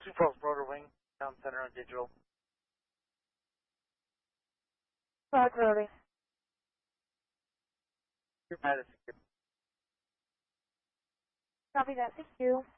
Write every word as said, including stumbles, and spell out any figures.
Sioux Falls Rotor Wing, Town Center on digital. Roger, Rotor. Your Madison. Copy that, thank you.